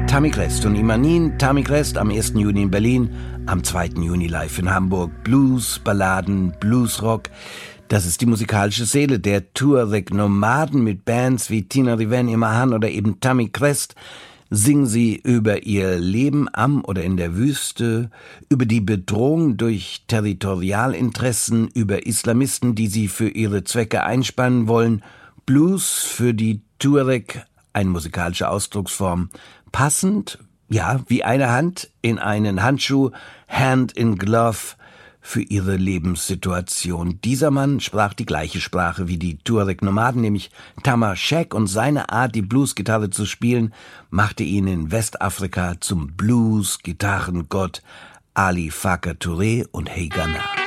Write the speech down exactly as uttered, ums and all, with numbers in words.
Tammy Crest und Imanin. Tammy Crest am ersten Juni in Berlin, am zweiten Juni live in Hamburg. Blues, Balladen, Bluesrock. Das ist die musikalische Seele der Tuareg-Nomaden mit Bands wie Tina Riven, Imahan oder eben Tammy Crest. Singen sie über ihr Leben am oder in der Wüste, über die Bedrohung durch Territorialinteressen, über Islamisten, die sie für ihre Zwecke einspannen wollen. Blues für die Tuareg, eine musikalische Ausdrucksform, passend, ja, wie eine Hand in einen Handschuh, Hand in Glove, für ihre Lebenssituation. Dieser Mann sprach die gleiche Sprache wie die Tuareg-Nomaden, nämlich Tama Shek, und seine Art, die Bluesgitarre zu spielen, machte ihn in Westafrika zum Blues-Gitarrengott Ali Farka Touré und Hey Ghana.